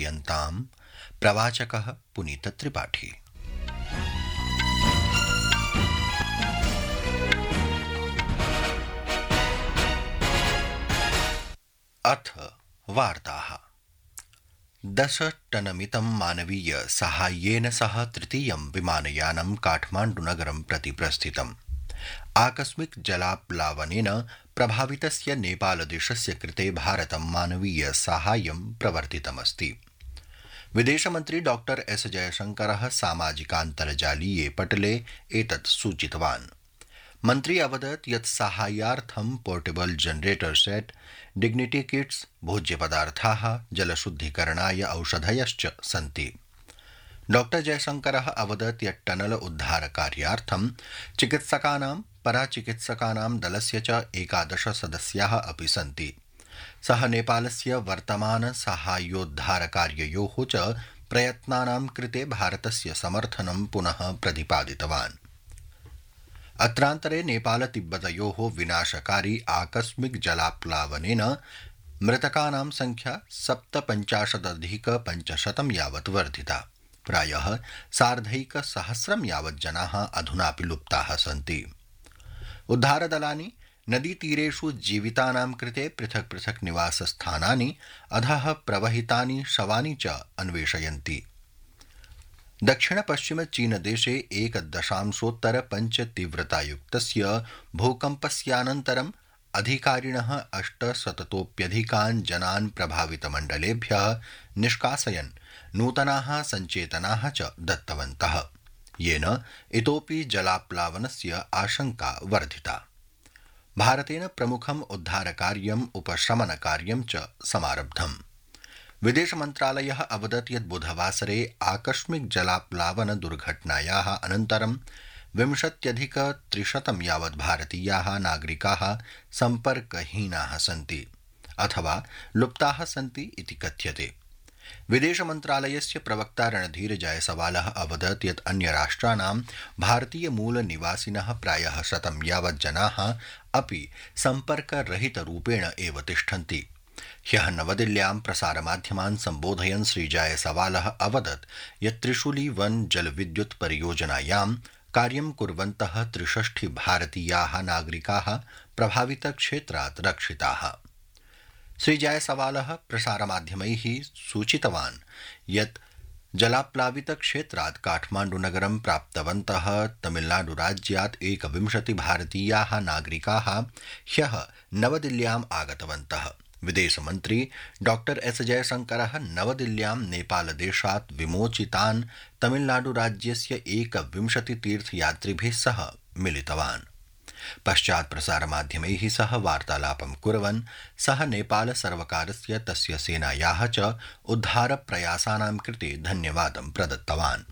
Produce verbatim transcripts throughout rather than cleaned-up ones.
वार्तायन्ताम् प्रवाचकः पुनीत त्रिपाठी। अथ वार्ताः। दश टनमितं मानवीय साहाय्येन सह तृतीयं विमानयानं काठमाण्डुनगरं प्रति प्रस्थितम्। आकस्मिक जलाप्लावनेन प्रभावितस्य नेपालदेशस्य कृते भारतं मानवीय साहाय्यं प्रवर्तितमस्ति। विदेशमन्त्री डॉक्टर एस जयशंकरः सामाजिकान्तर्जालीये पटले एतत् सूचितवान्। मन्त्री अवदत् यत् साहाय्यार्थं portable generator set, dignity kits, भोज्यपदार्थाः, जलशुद्धीकरणाय औषधयश्च सन्ति। डॉक्टर जयशंकरः अवदत् यत् टनल उद्धारकार्यार्थं चिकित्सकानां, पराचिकित्सकानां दलस्य च एकादश सदस्याः अपि सन्ति। सः नेपालस्य वर्तमान साहाय्योद्धारकार्ययोः च प्रयत्नानां कृते भारतस्य समर्थनं पुनः प्रतिपादितवान्। अत्रान्तरे नेपाल तिब्बतयोः विनाशकारी आकस्मिक जलाप्लावनेन मृतकानां संख्या सप्तपञ्चाशदधिक पञ्चशतं यावत् वर्धिता। प्रायः सार्धैकसहस्रं यावत् जनाः अधुनापि लुप्ताः सन्ति। उद्धारदलानि नदीतीरेषु जीवितानां कृते पृथक् पृथक् निवासस्थानानि, अधः प्रवहितानि शवानि च अन्वेषयन्ति। दक्षिणपश्चिम चीनदेशे एकदशांशोत्तर पञ्च तीव्रतायुक्तस्य भूकम्पस्यानन्तरम् अधिकारिणः अष्टशततोप्यधिकान् जनान् प्रभावितमण्डलेभ्यः निष्कासयन् नूतनाः सञ्चेतनाः च दत्तवन्तः, येन इतोपि जलाप्लावनस्य आशंका वर्धिता। भारतेन प्रमुखम् उद्धारकार्यम् उपशमनकार्यं च समारब्धम्। विदेशमन्त्रालयः अवदत् यत् बुधवासरे आकस्मिक जलाप्लावन दुर्घटनायाः अनन्तरं विंशत्यधिक त्रिशतं यावत् भारतीयाः नागरिकाः सम्पर्कहीनाः सन्ति अथवा लुप्ताः सन्ति इति कथ्यते। विदेशमन्त्रालयस्य प्रवक्ता रणधीर जायसवालः अवदत् यत् अन्यराष्ट्राणां भारतीयमूलनिवासिनः प्रायः शतं यावत् जनाः अपि सम्पर्करहितरूपेण एव तिष्ठन्ति। ह्यः नवदिल्ल्यां प्रसारमाध्यमान् सम्बोधयन् श्रीजायसवालः अवदत् यत् त्रिशूली वन जलविद्युत् परियोजनायां कार्यं कुर्वन्तः त्रिषष्टि भारतीयाः नागरिकाः प्रभावितक्षेत्रात् रक्षिताः। श्रीजायसवालः प्रसारमाध्यमैः सूचितवान् यत् जलाप्लावितक्षेत्रात् काठमाण्डुनगरं प्राप्तवन्तः तमिलनाडुराज्यात् एकविंशति भारतीयाः नागरिकाः ह्यः नवदिल्ल्याम् आगतवन्तः। विदेशमन्त्री डॉक्टर एस जयशंकरः नवदिल्ल्यां नेपालदेशात् विमोचितान् तमिलनाडुराज्यस्य एकविंशति तीर्थयात्रिभिः सह मिलितवान्। पश्चात् प्रसारमाध्यमैः सह वार्तालापं कुर्वन् सः नेपाल सर्वकारस्य तस्य सेनायाः च उद्धारप्रयासानां कृते धन्यवादं प्रदत्तवान्।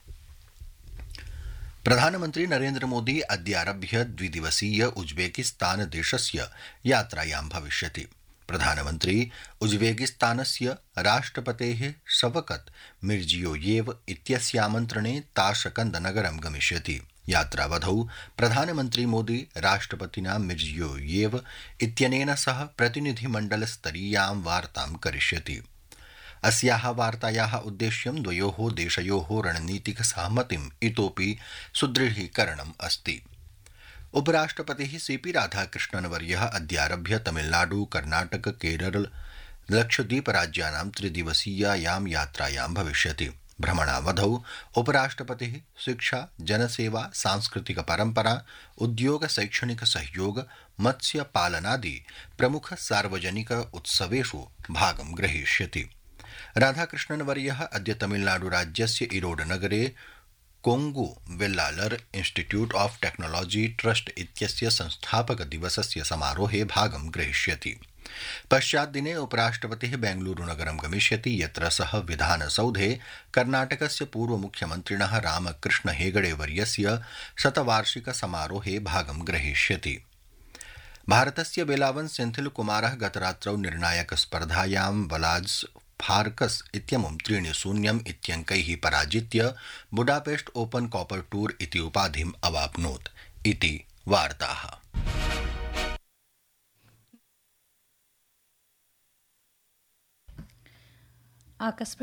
प्रधानमन्त्री नरेन्द्र मोदी अद्यारभ्य द्विदिवसीय उज्बेकिस्तान देशस्य यात्रायां भविष्यति। प्रधानमन्त्री उज्बेकिस्तानस्य राष्ट्रपतेः शवकत मिर्जियोयेव इत्यस्यामन्त्रणे ताशकन्द नगरं गमिष्यति। यात्रावधौ प्रधानमन्त्री मोदी राष्ट्रपतिना मिर्जियोयेव इत्यनेन सह प्रतिनिधिमण्डलस्तरीयां वार्तां करिष्यति। अस्याः वार्तायाः उद्देश्यं द्वयोः देशयोः रणनीतिकसहमतिम् इतोपि सुदृढीकरणम् अस्ति। उपराष्ट्रपतिः सीपी राधाकृष्णनवर्यः अद्यारभ्य तमिलनाडु, कर्नाटक, केरल, लक्षद्वीपराज्यानां त्रिदिवसीयायां यात्रायां भविष्यति। भ्रमणावधौ उपराष्ट्रपतिः शिक्षा, जनसेवा, सांस्कृतिक परम्परा, उद्योग, शैक्षणिक सहयोग, मत्स्य पालनादि प्रमुख सार्वजनिक उत्सवेषु भागं ग्रहीष्यति। राधाकृष्णनवर्यः अद्य तमिलनाडुराज्यस्य इरोडनगरे Kongu Vellalar institute of technology trust इत्यस्य संस्थापक दिवसस्य समारोहे भागं ग्रहीष्यति। पश्चाद्दिने उपराष्ट्रपतिः बेंगलुरुनगरं गमिष्यति, यत्र सः विधानसौधे कर्नाटकस्य पूर्वमुख्यमन्त्रिणः रामकृष्ण हेगडेवर्यस्य शतवार्षिक समारोहे भागं ग्रहीष्यति। भारतस्य बेलावन सेन्थिल कुमारः गतरात्रौ निर्णायक स्पर्धायां वलाज् फार्कस इत्यमुं त्रीणि शून्यम् इत्यङ्कैः पराजित्य बुडापेस्ट ओपन कॉपर टूर इति उपाधिम् अवाप्नोत् इति वार्ताः। आकाशवाणी